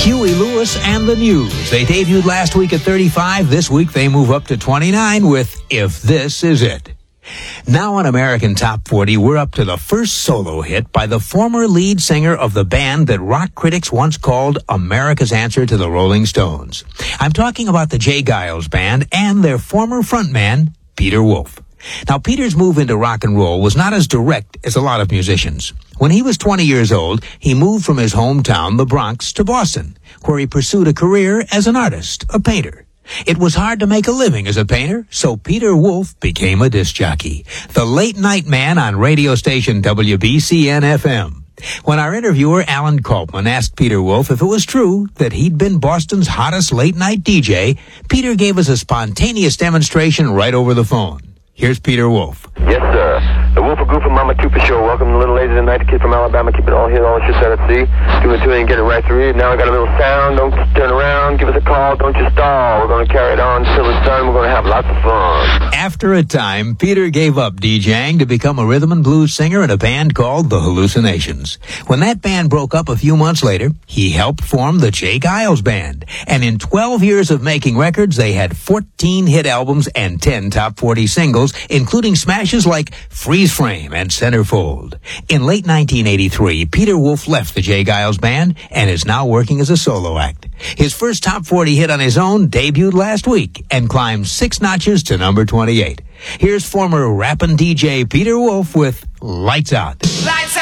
Huey Lewis and the News. They debuted last week at 35. This week they move up to 29 with If This Is It. Now on American Top 40, we're up to the first solo hit by the former lead singer of the band that rock critics once called America's answer to the Rolling Stones. I'm talking about the Jay Giles Band and their former frontman, Peter Wolf. Now, Peter's move into rock and roll was not as direct as a lot of musicians. When he was 20 years old, he moved from his hometown, the Bronx, to Boston, where he pursued a career as an artist, a painter. It was hard to make a living as a painter, so Peter Wolf became a disc jockey, the late night man on radio station WBCN-FM. When our interviewer, Alan Kalpman, asked Peter Wolf if it was true that he'd been Boston's hottest late-night DJ, Peter gave us a spontaneous demonstration right over the phone. Here's Peter Wolf. Yes, sir. The Wolf of Goof and Mama Cooper Show. Welcome a little later tonight. The kid from Alabama. Keep it all here, all shit set at sea. Do it to it and get it right through. Now we got a little sound. Don't turn around. Give us a call. Don't you stall. We're going to carry it on till it's done. We're going to have lots of fun. After a time, Peter gave up DJing to become a rhythm and blues singer in a band called The Hallucinations. When that band broke up a few months later, he helped form the Jay Giles Band. And in 12 years of making records, they had 14 hit albums and 10 top 40 singles, including smashes like Freeze Frame and Centerfold. In late 1983, Peter Wolf left the Jay Giles Band and is now working as a solo act. His first top 40 hit on his own debuted last week and climbed 6 notches to number 28. Here's former rapping DJ Peter Wolf with Lights Out. Lights out.